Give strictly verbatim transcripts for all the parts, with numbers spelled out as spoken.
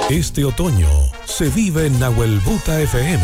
Este otoño se vive en Nahuelbuta F M.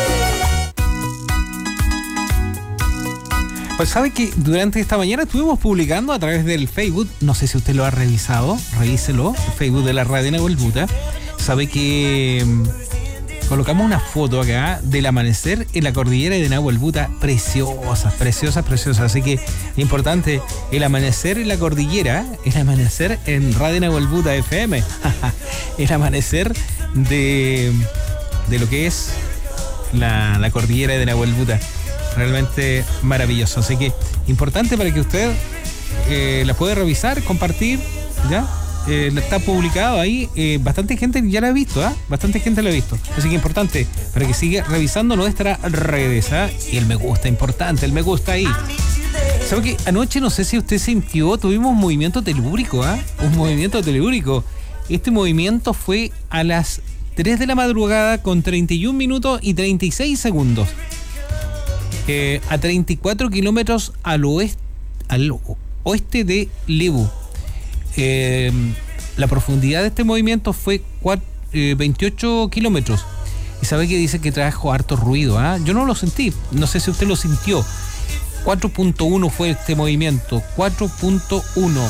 Pues sabe que durante esta mañana estuvimos publicando a través del Facebook, no sé si usted lo ha revisado, revíselo, el Facebook de la radio Nahuelbuta. Sabe que colocamos una foto acá del amanecer en la cordillera de Nahuelbuta, preciosas, preciosas, preciosas. Así que importante, el amanecer en la cordillera, el amanecer en Radio Nahuelbuta F M, el amanecer de, de lo que es la, la cordillera de Nahuelbuta. Realmente maravilloso. Así que importante para que usted eh, la pueda revisar, compartir, ¿ya? Eh, está publicado ahí, eh, bastante gente ya lo ha visto, ¿ah? ¿eh? Bastante gente lo ha visto. Así que importante para que siga revisando nuestras redes, ¿ah? ¿eh? Y el me gusta, importante, el me gusta ahí. ¿Sabe que anoche, no sé si usted sintió, tuvimos un movimiento telúrico, ¿ah? ¿eh? Un movimiento telúrico. Este movimiento fue a las tres de la madrugada con treinta y un minutos y treinta y seis segundos. Eh, a treinta y cuatro kilómetros al oeste, al oeste de Lebu. Eh, la profundidad de este movimiento fue cuatro, eh, veintiocho kilómetros. Y sabe que dice que trajo harto ruido, ¿eh? Yo no lo sentí, no sé si usted lo sintió. cuatro punto uno fue este movimiento, cuatro punto uno.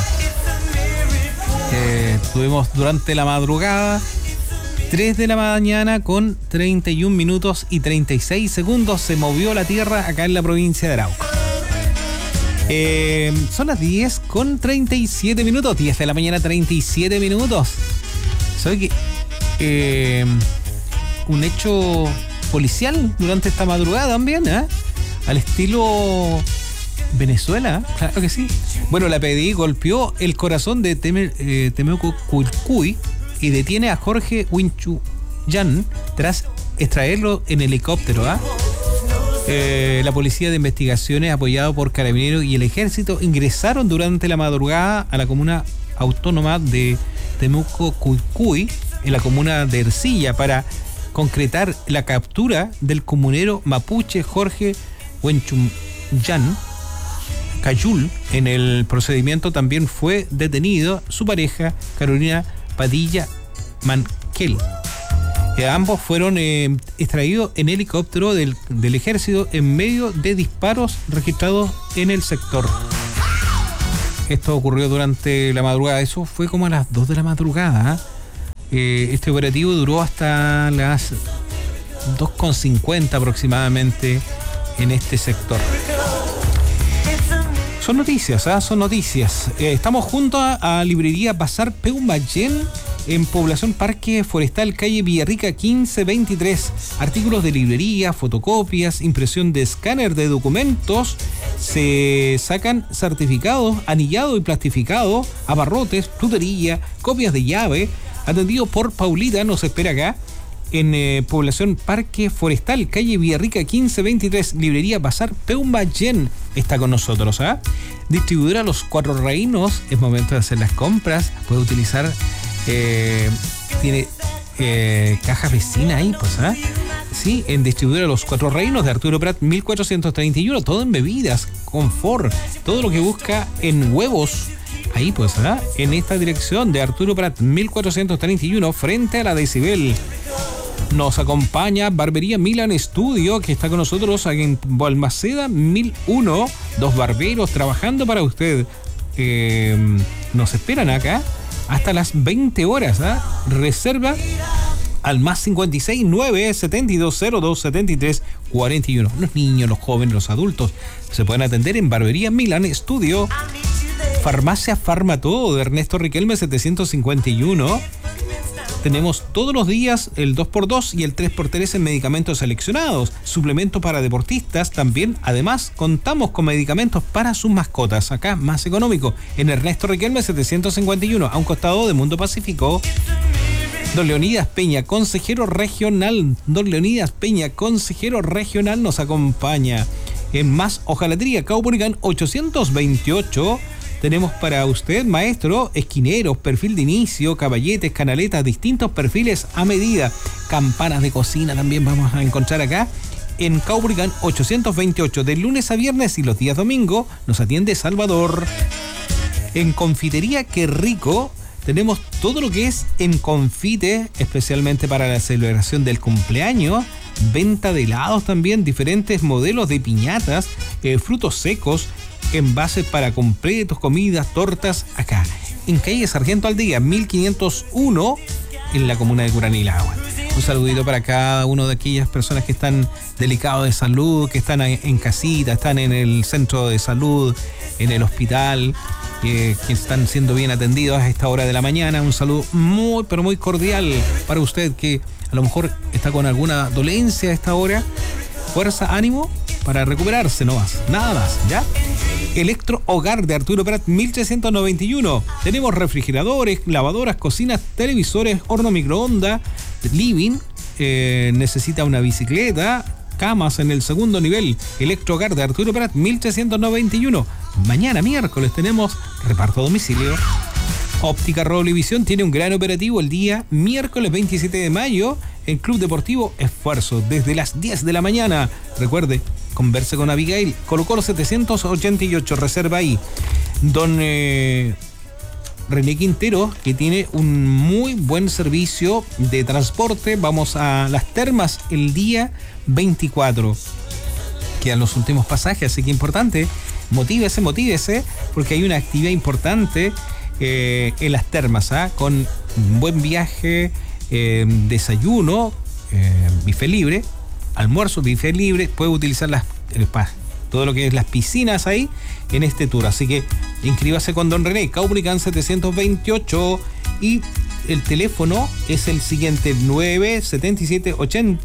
Eh, tuvimos durante la madrugada, tres de la mañana con treinta y un minutos y treinta y seis segundos se movió la tierra acá en la provincia de Arauco. Eh, son las diez con treinta y siete minutos, diez de la mañana, treinta y siete minutos. ¿Sabe que eh, un hecho policial durante esta madrugada también, ¿eh? Al estilo Venezuela, claro que sí. Bueno, la P D I golpeó el corazón de Teme, eh, Temuco Cuilcuy y detiene a Jorge Winchuyan tras extraerlo en helicóptero, ¿ah? ¿eh? Eh, la Policía de Investigaciones, apoyado por Carabineros y el Ejército, ingresaron durante la madrugada a la comuna autónoma de Temuco Cuilcuy, en la comuna de Ercilla, para concretar la captura del comunero mapuche Jorge Winchuyan Cayul. En el procedimiento también fue detenido su pareja Carolina Padilla Manquel. Eh, ambos fueron eh, extraídos en helicóptero del, del ejército en medio de disparos registrados en el sector. Esto ocurrió durante la madrugada, eso fue como a las dos de la madrugada. Eh, este operativo duró hasta las dos con cincuenta aproximadamente en este sector. Son noticias, ¿eh? Son noticias. Eh, estamos junto a, a Librería Bazar Peumayén, en Población Parque Forestal, calle Villarrica quince veintitrés. Artículos de librería, fotocopias, impresión de escáner de documentos. Se sacan certificados, anillado y plastificado, abarrotes, frutería, copias de llave. Atendido por Paulita, nos espera acá en eh, Población Parque Forestal, calle Villarrica quince veintitrés. Librería Bazar Peumayén está con nosotros, ¿ah? ¿eh? Distribuidora Los Cuatro Reinos, es momento de hacer las compras. Puede utilizar Eh, tiene eh, cajas vecinas ahí, pues, ¿ah? ¿eh? Sí, en distribuidora Los Cuatro Reinos de Arturo Prat mil cuatrocientos treinta y uno, todo en bebidas, confort, todo lo que busca en huevos. Ahí, pues, ¿ah? ¿eh? En esta dirección de Arturo Prat mil cuatrocientos treinta y uno, frente a la Decibel. Nos acompaña Barbería Milan Studio, que está con nosotros aquí en Balmaceda mil uno. Dos barberos trabajando para usted. Eh, nos esperan acá hasta las veinte horas, ¿eh? Reserva al más cincuenta y seis nueve setenta y dos cero dos setenta y tres cuarenta y uno. Los niños, los jóvenes, los adultos se pueden atender en Barbería Milan Studio. Farmacia Farmatodo de Ernesto Riquelme setecientos cincuenta y uno. Tenemos todos los días el dos por dos y el tres por tres en medicamentos seleccionados. Suplemento para deportistas también. Además, contamos con medicamentos para sus mascotas. Acá, más económico, en Ernesto Riquelme setecientos cincuenta y uno, a un costado de Mundo Pacífico. Don Leonidas Peña, consejero regional. Don Leonidas Peña, consejero regional, nos acompaña. En Más Hojalatería, Caupolicán ochocientos veintiocho. Tenemos para usted, maestro, esquineros, perfil de inicio, caballetes, canaletas, distintos perfiles a medida. Campanas de cocina también vamos a encontrar acá en Caupolicán ochocientos veintiocho. De lunes a viernes y los días domingo nos atiende Salvador. En Confitería Qué Rico, tenemos todo lo que es en confite, especialmente para la celebración del cumpleaños. Venta de helados también, diferentes modelos de piñatas, eh, frutos secos, envases para completos, comidas, tortas, acá en calle Sargento Aldea, mil quinientos uno, en la comuna de Curanilahue. Un saludito para cada una de aquellas personas que están delicados de salud, que están en casita, están en el centro de salud, en el hospital, eh, que están siendo bien atendidos a esta hora de la mañana. Un saludo muy, pero muy cordial para usted que a lo mejor está con alguna dolencia a esta hora. Fuerza, ánimo para recuperarse, no más, nada más, ¿ya? Electro Hogar de Arturo Prat, mil trescientos noventa y uno. Tenemos refrigeradores, lavadoras, cocinas, televisores, horno microondas, living, eh, necesita una bicicleta, camas en el segundo nivel. Electro Hogar de Arturo Prat, mil trescientos noventa y uno. Mañana miércoles tenemos reparto a domicilio. Óptica Roblevisión tiene un gran operativo el día miércoles veintisiete de mayo en Club Deportivo Esfuerzo desde las diez de la mañana. Recuerde, converse con Abigail. Colo Colo setecientos ochenta y ocho, reserva ahí. Don eh, René Quintero, que tiene un muy buen servicio de transporte. Vamos a Las Termas el día veinticuatro. Quedan los últimos pasajes, así que importante, motívese, motívese, porque hay una actividad importante eh, en Las Termas, ¿ah? Con un buen viaje, eh, desayuno, eh, buffet libre, almuerzo, buffet libre, puede utilizar las, el, todo lo que es las piscinas ahí en este tour. Así que inscríbase con Don René, Caupolicán setecientos veintiocho, y el teléfono es el siguiente: nueve setenta y siete ochenta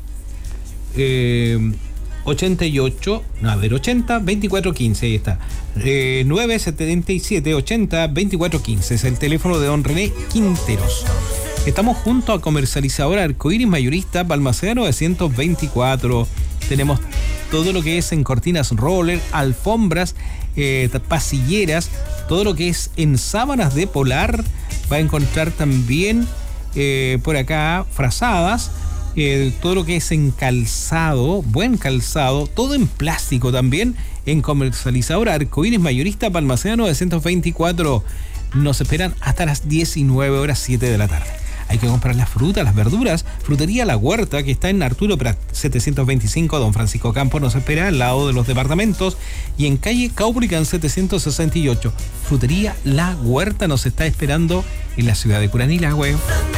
eh, ochenta y ocho, no, a ver, ochenta veinticuatro quince, ahí está. Eh, nueve setenta y siete ochenta veinticuatro quince es el teléfono de Don René Quinteros. Estamos junto a Comercializadora Arcoíris Mayorista Balmaceda novecientos veinticuatro. Tenemos todo lo que es en cortinas roller, alfombras, eh, pasilleras, todo lo que es en sábanas de polar. Va a encontrar también eh, por acá frazadas, eh, todo lo que es en calzado, buen calzado, todo en plástico también en Comercializadora Arcoíris Mayorista Balmaceda novecientos veinticuatro. Nos esperan hasta las diecinueve horas siete de la tarde. Hay que comprar las frutas, las verduras. Frutería La Huerta, que está en Arturo Prat setecientos veinticinco. Don Francisco Campos nos espera al lado de los departamentos. Y en calle Caupolicán setecientos sesenta y ocho. Frutería La Huerta nos está esperando en la ciudad de Curanilahue.